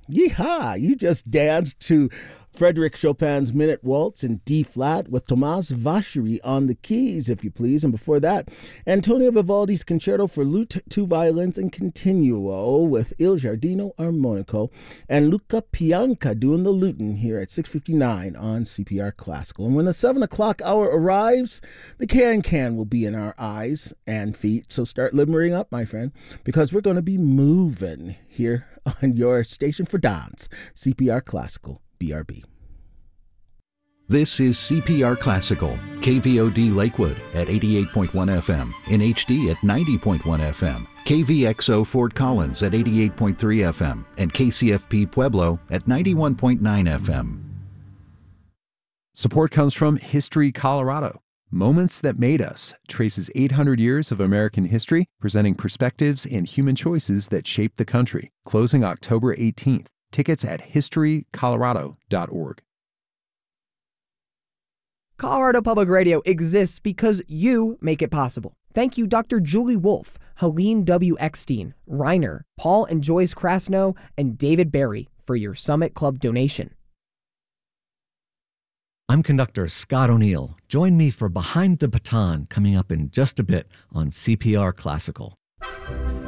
Yeehaw! You just danced to Frédéric Chopin's Minute Waltz in D flat with Tomás Vachery on the keys, if you please. And before that, Antonio Vivaldi's Concerto for Lute, Two Violins, and Continuo with Il Giardino Armonico, and Luca Pianca doing the lutin here at 6:59 on CPR Classical. And when the 7 o'clock hour arrives, the can will be in our eyes and feet. So start limbering up, my friend, because we're going to be moving here on your station for dance, CPR Classical, BRB. This is CPR Classical, KVOD Lakewood at 88.1 FM, in HD at 90.1 FM, KVXO Fort Collins at 88.3 FM, and KCFP Pueblo at 91.9 FM. Support comes from History Colorado. Moments That Made Us traces 800 years of American history, presenting perspectives and human choices that shaped the country. Closing October 18th. Tickets at historycolorado.org. Colorado Public Radio exists because you make it possible. Thank you, Dr. Julie Wolf, Helene W. Eckstein, Reiner, Paul and Joyce Krasno, and David Barry for your Summit Club donation. I'm conductor Scott O'Neill. Join me for Behind the Baton coming up in just a bit on CPR Classical.